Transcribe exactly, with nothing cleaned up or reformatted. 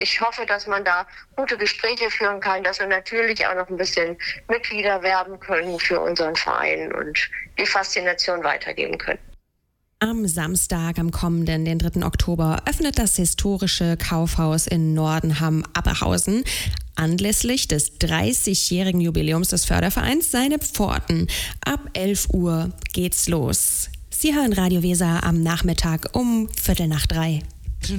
Ich hoffe, dass man da gute Gespräche führen kann, dass wir natürlich auch noch ein bisschen Mitglieder werben können für unseren Verein und die Faszination weitergeben können. Am Samstag, am kommenden, den dritten Oktober, öffnet das historische Kaufhaus in Nordenham-Aberhausen anlässlich des dreißigjährigen Jubiläums des Fördervereins seine Pforten. Ab elf Uhr geht's los. Sie hören Radio Weser am Nachmittag um Viertel nach drei.